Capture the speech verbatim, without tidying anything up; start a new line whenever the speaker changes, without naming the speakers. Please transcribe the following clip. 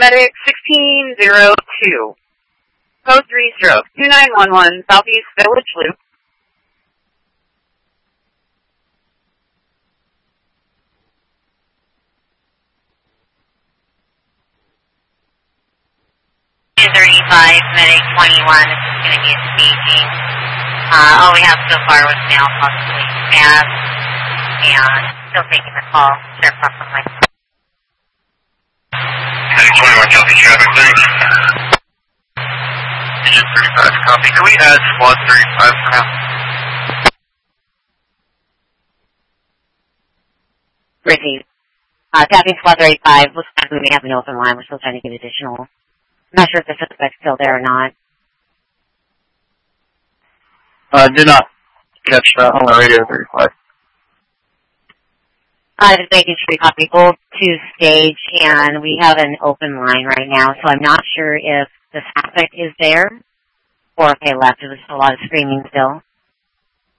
medic sixteen zero two. Code three stroke two nine one one, Southeast Village Loop.
two thirty-five, medic twenty-one, this is going to be a staging. Uh, all we have so far was male, possibly stab, and still taking the call. Sheriff Buffalo Mike.
Medic twenty-one, copy traffic, thanks. Agent thirty-five, copy. Can we add squad thirty-five for now?
Received. Uh, tapping squad thirty-five, looks like we may have an open line. We're still trying to get additional. I'm not sure if the suspect's still there or not.
Uh, did not catch that on the radio thirty-five.
Uh, just making sure we copy gold to stage, and we have an open line right now, so I'm not sure if the suspect is there or if they left. There's a lot of screaming still.